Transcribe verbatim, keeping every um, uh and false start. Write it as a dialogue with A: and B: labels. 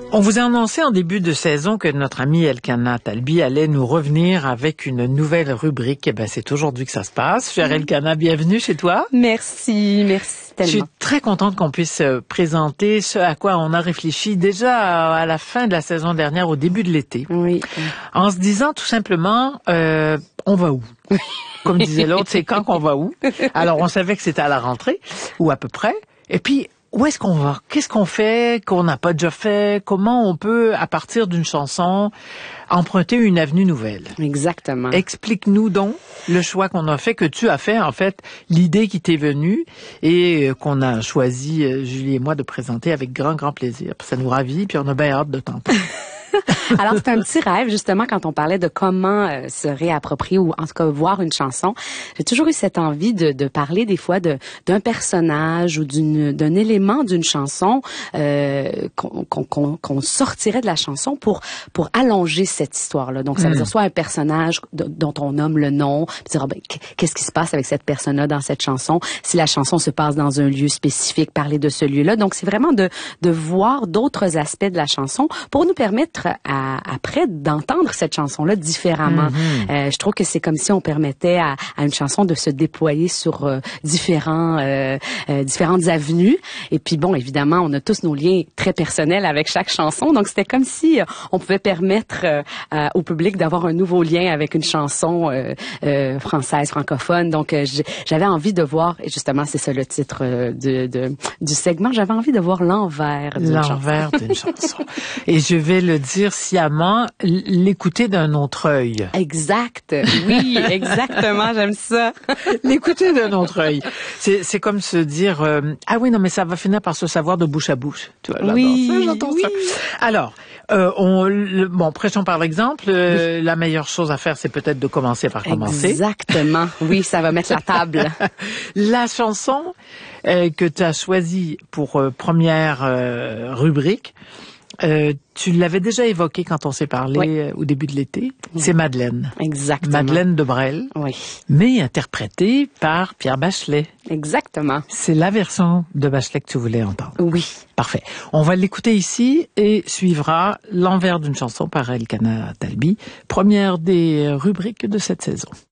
A: On vous a annoncé en début de saison que notre ami Elkana Talbi allait nous revenir avec une nouvelle rubrique. Eh ben, c'est aujourd'hui que ça se passe. Chère Elkana, bienvenue chez toi.
B: Merci, merci tellement.
A: Je suis très contente qu'on puisse présenter ce à quoi on a réfléchi déjà à la fin de la saison dernière, au début de l'été.
B: Oui.
A: En se disant tout simplement, euh, on va où? Comme disait l'autre, c'est quand qu'on va où? Alors, on savait que c'était à la rentrée, ou à peu près. Et puis, où est-ce qu'on va? Qu'est-ce qu'on fait qu'on n'a pas déjà fait? Comment on peut, à partir d'une chanson, emprunter une avenue nouvelle?
B: Exactement.
A: Explique-nous donc le choix qu'on a fait, que tu as fait, en fait, l'idée qui t'est venue et qu'on a choisi, Julie et moi, de présenter avec grand, grand plaisir. Ça nous ravit, puis on a bien hâte de t'entendre.
B: Alors, c'est un petit rêve, justement, quand on parlait de comment euh, se réapproprier ou, en tout cas, voir une chanson. J'ai toujours eu cette envie de, de parler, des fois, de d'un personnage ou d'une d'un élément d'une chanson euh, qu'on qu'on qu'on sortirait de la chanson pour pour allonger cette histoire-là. Donc, ça veut dire soit un personnage de, dont on nomme le nom, puis dire, ah, ben, qu'est-ce qui se passe avec cette personne-là dans cette chanson? Si la chanson se passe dans un lieu spécifique, parler de ce lieu-là. Donc, c'est vraiment de de voir d'autres aspects de la chanson pour nous permettre À, après d'entendre cette chanson-là différemment. Mm-hmm. Euh, je trouve que c'est comme si on permettait à, à une chanson de se déployer sur euh, différents euh, euh, différentes avenues. Et puis bon, évidemment, on a tous nos liens très personnels avec chaque chanson. Donc c'était comme si euh, on pouvait permettre euh, à, au public d'avoir un nouveau lien avec une chanson euh, euh, française, francophone. Donc euh, j'avais envie de voir, et justement c'est ça le titre euh, de, de du segment, j'avais envie de voir l'envers d'une chanson.
A: L'envers d'une chanson. Et je vais le dire sciemment, l'écouter d'un autre œil.
B: Exact. Oui, exactement, j'aime ça.
A: L'écouter d'un autre œil. C'est, c'est comme se dire, euh, ah oui, non, mais ça va finir par se savoir de bouche à bouche. Tu vois,
B: oui,
A: ça, j'entends
B: oui.
A: ça. Alors, euh, on, le, bon, prêchons par l'exemple. Euh, oui. La meilleure chose à faire, c'est peut-être de commencer par commencer.
B: Exactement. Oui, ça va mettre la table.
A: La chanson euh, que tu as choisie pour euh, première euh, rubrique, Euh, tu l'avais déjà évoqué quand on s'est parlé oui. euh, au début de l'été. Oui. C'est Madeleine.
B: Exactement.
A: Madeleine de Brel.
B: Oui.
A: Mais interprétée par Pierre Bachelet.
B: Exactement.
A: C'est la version de Bachelet que tu voulais entendre.
B: Oui.
A: Parfait. On va l'écouter ici et suivra l'envers d'une chanson par Elkana Talbi, première des rubriques de cette saison.